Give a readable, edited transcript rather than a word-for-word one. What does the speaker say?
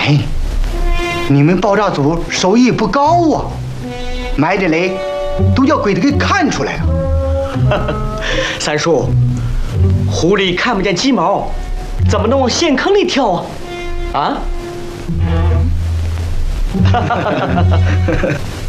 哎，你们爆炸组手艺不高啊，埋的雷都叫鬼子给看出来了。 三叔，狐狸看不见鸡毛，怎么能往陷坑里跳啊？啊？